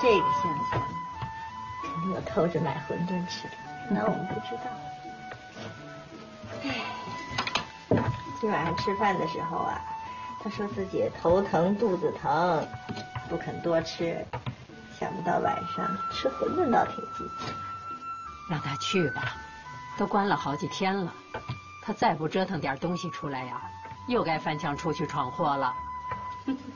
这个香肠，肯定有偷着买馄饨吃的，那我们不知道。哎，今晚上吃饭的时候啊，他说自己头疼肚子疼，不肯多吃，想不到晚上吃馄饨倒挺积极。 让他去吧，都关了好几天了，他再不折腾点东西出来呀，又该翻墙出去闯祸了。